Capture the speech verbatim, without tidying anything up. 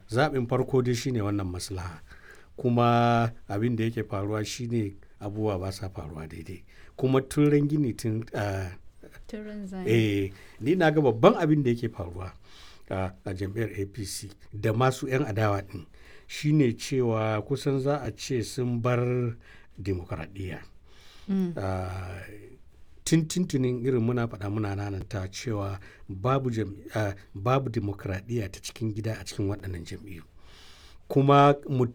zaɓin farko dai shine wannan maslaha, kuma abin da yake faruwa shine abubuwa ba sa faruwa daidai, kuma tun ran gini tun uh, eh, ni na ga babban abin da yake faruwa uh, a jam'iyyar A P C da masu 'yan adawa ɗin shine cewa kusan za a ce sun bar demokradiyya. Mm. Uh, tuntunin irin muna faɗa muna nananta cewa babu, uh, babu demokradiyya ta cikin gida a cikin waɗannan jam'iyyu, kuma mutum